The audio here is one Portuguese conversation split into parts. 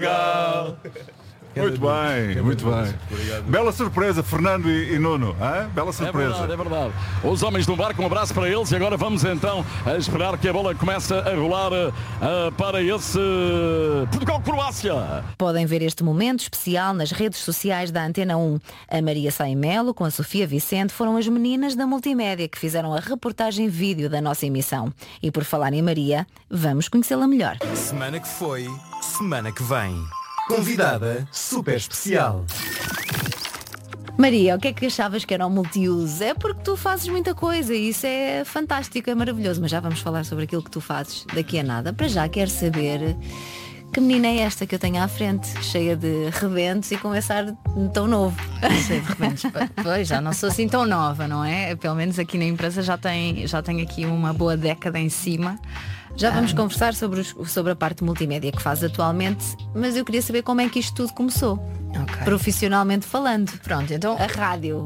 Muito bem, muito bem. Obrigado. Bela surpresa, Fernando e Nuno. Bela surpresa. É verdade. Os homens do barco, um abraço para eles. E agora vamos então a esperar que a bola comece a rolar para esse Portugal-Croácia. Podem ver este momento especial nas redes sociais da Antena 1. A Maria Saimelo com a Sofia Vicente foram as meninas da multimédia que fizeram a reportagem vídeo da nossa emissão. E por falar em Maria, vamos conhecê-la melhor. Semana que foi, semana que vem. Convidada super especial. Maria, o que é que achavas que era o multiuso? É porque tu fazes muita coisa e isso é fantástico, é maravilhoso. Mas já vamos falar sobre aquilo que tu fazes daqui a nada. Para já quero saber que menina é esta que eu tenho à frente, cheia de rebentos e com esse ar tão novo. Cheia de rebentos. Pois, já não sou assim tão nova, não é? Pelo menos aqui na empresa já tenho aqui uma boa década em cima. Já vamos conversar sobre a parte multimédia que faz atualmente, mas eu queria saber como é que isto tudo começou. Okay. Profissionalmente falando. Pronto, então a rádio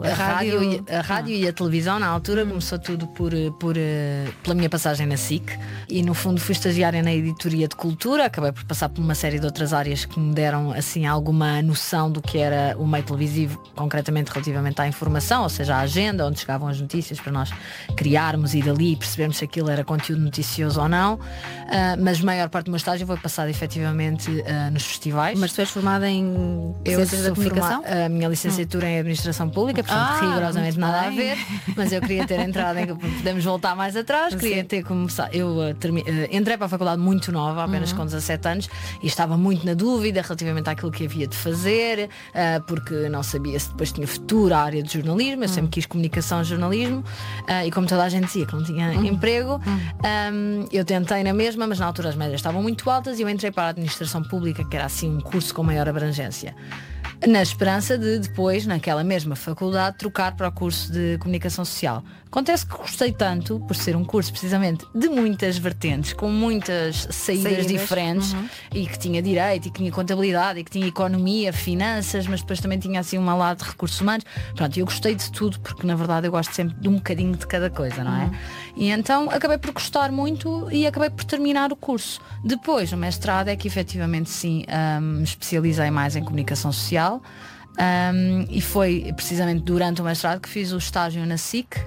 e a televisão na altura começou tudo pela minha passagem na SIC e no fundo fui estagiária na editoria de cultura, acabei por passar por uma série de outras áreas que me deram assim alguma noção do que era o meio televisivo, concretamente relativamente à informação, ou seja, à agenda, onde chegavam as notícias para nós criarmos e dali percebermos se aquilo era conteúdo noticioso ou não, mas a maior parte do meu estágio foi passado efetivamente nos festivais. Mas tu és formada em Ciências da Comunicação? A minha licenciatura em Administração Pública, portanto rigorosamente nada a ver, mas eu queria ter entrado em, podemos voltar mais atrás, queria ter começado, eu entrei para a faculdade muito nova, apenas com 17 anos, e estava muito na dúvida relativamente àquilo que havia de fazer, porque não sabia se depois tinha futuro a área de jornalismo, eu sempre quis comunicação e jornalismo, e como toda a gente dizia que não tinha emprego, eu tentei na mesma, mas na altura as médias estavam muito altas e eu entrei para a Administração Pública, que era assim um curso com maior abrangência, na esperança de depois, naquela mesma faculdade, trocar para o curso de Comunicação Social. Acontece que gostei tanto, por ser um curso precisamente de muitas vertentes, com muitas saídas diferentes, e que tinha direito, e que tinha contabilidade, e que tinha economia, finanças, mas depois também tinha assim uma lado de recursos humanos. Pronto, eu gostei de tudo, porque na verdade eu gosto sempre de um bocadinho de cada coisa, não é? E então acabei por gostar muito e acabei por terminar o curso. Depois, no mestrado, é que efetivamente sim, me especializei mais em Comunicação Social, e foi precisamente durante o mestrado que fiz o estágio na SIC,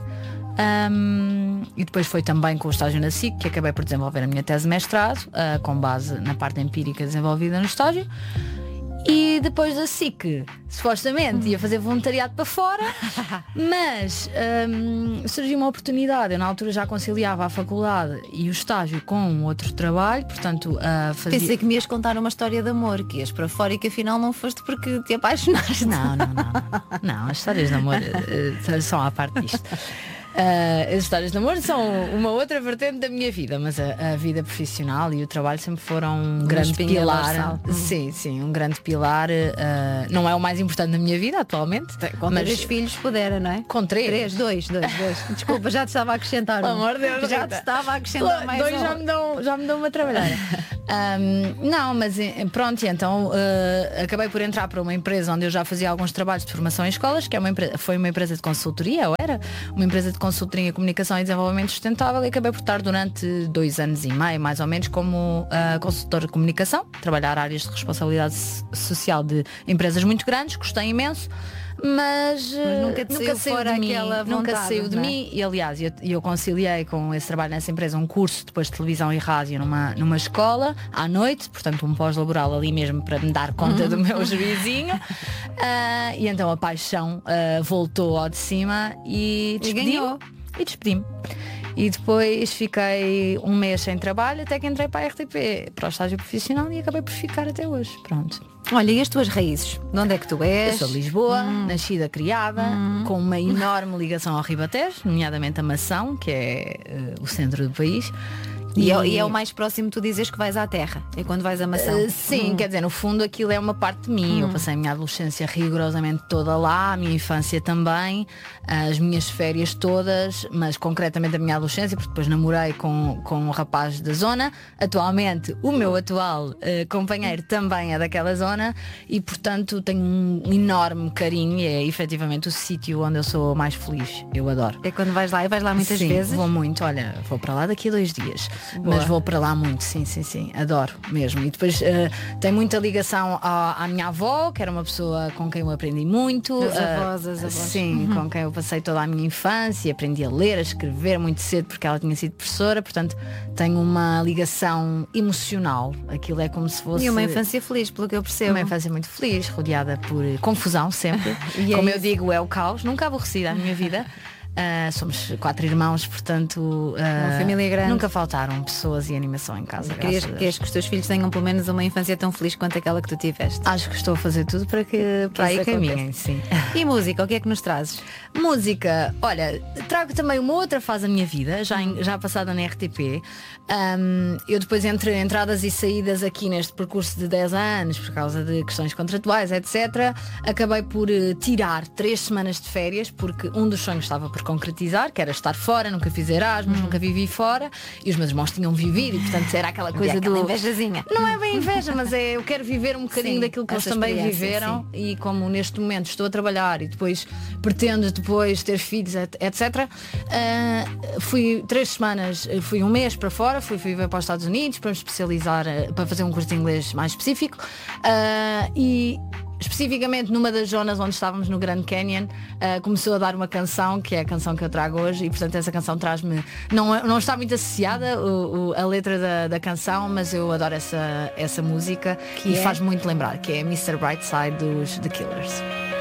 e depois foi também com o estágio na SIC que acabei por desenvolver a minha tese de mestrado, com base na parte empírica desenvolvida no estágio. E depois da SIC, supostamente ia fazer voluntariado para fora, mas surgiu uma oportunidade. Eu na altura já conciliava a faculdade e o estágio com outro trabalho, portanto fazia... Pensei que me ias contar uma história de amor, que ias para fora e que afinal não foste porque te apaixonaste. Não, as histórias de amor são à parte disto. As histórias de amor são uma outra vertente da minha vida, mas a vida profissional e o trabalho sempre foram um grande pilar. Sim, um grande pilar. Não é o mais importante da minha vida atualmente. Com mas 3 filhos pudera, não é? Com 3. 2. Desculpa, já te estava a acrescentar. Pelo amor de Deus, já te estava a acrescentar mais 2 já me dão uma trabalhar. Não, mas pronto, então acabei por entrar para uma empresa onde eu já fazia alguns trabalhos de formação em escolas, que foi uma empresa de consultoria, ou era uma empresa de consultoria em comunicação e desenvolvimento sustentável, e acabei por estar durante 2 anos e meio, mais ou menos, como consultor de comunicação, trabalhar áreas de responsabilidade social de empresas muito grandes, gostei imenso. Mas nunca saiu de mim, nunca saiu de mim, e aliás eu conciliei com esse trabalho nessa empresa um curso depois de televisão e rádio numa escola à noite, portanto um pós-laboral ali mesmo para me dar conta do meu juizinho, e então a paixão voltou ao de cima e despedi-me. E depois fiquei um mês sem trabalho até que entrei para a RTP, para o estágio profissional, e acabei por ficar até hoje. Pronto. Olha, e as tuas raízes? De onde é que tu és? Eu sou de Lisboa, nascida, criada, com uma enorme ligação ao Ribatejo, nomeadamente a Mação, que é o centro do país. E é o mais próximo, tu dizes que vais à terra, é quando vais a Mação. Sim, quer dizer, no fundo aquilo é uma parte de mim. Eu passei a minha adolescência rigorosamente toda lá, a minha infância também, as minhas férias todas, mas concretamente a minha adolescência, porque depois namorei com um rapaz da zona. Atualmente o meu atual companheiro também é daquela zona, e portanto tenho um enorme carinho, e é efetivamente o sítio onde eu sou mais feliz. Eu adoro. É quando vais lá, e vais lá muitas vezes? Vou muito, olha, vou para lá daqui a 2 dias. mas vou para lá muito, sim, adoro mesmo. E depois tem muita ligação à minha avó, que era uma pessoa com quem eu aprendi muito. As avós. Sim, com quem eu passei toda a minha infância, aprendi a ler, a escrever muito cedo porque ela tinha sido professora, portanto tenho uma ligação emocional. Aquilo é como se fosse... E uma infância feliz, pelo que eu percebo. Uma infância muito feliz, rodeada por confusão sempre. Como eu digo, é o caos, nunca aborrecida a minha vida. Somos 4 irmãos, portanto uma família grande. Nunca faltaram pessoas e animação em casa. Querias que os teus filhos tenham pelo menos uma infância tão feliz quanto aquela que tu tiveste? Acho que estou a fazer tudo para aí caminhem, sim. E música, o que é que nos trazes? Música, olha, trago também uma outra fase da minha vida, já passada na RTP. Eu depois, entre entradas e saídas aqui neste percurso de 10 anos, por causa de questões contratuais, etc., acabei por tirar 3 semanas de férias, porque um dos sonhos estava por concretizar, que era estar fora, nunca fiz Erasmus, nunca vivi fora, e os meus irmãos tinham vivido, e portanto era aquela coisa do... invejazinha. Não é bem inveja, mas eu quero viver um bocadinho daquilo que eles também viveram, e como neste momento estou a trabalhar e depois pretendo depois ter filhos, etc. Fui 3 semanas, fui um mês para fora, fui viver para os Estados Unidos para me especializar, para fazer um curso de inglês mais específico, e especificamente numa das zonas onde estávamos no Grand Canyon, começou a dar uma canção, que é a canção que eu trago hoje, e portanto essa canção traz-me, não está muito associada a letra da canção, mas eu adoro essa música, que faz muito lembrar, que é Mr. Brightside dos The Killers.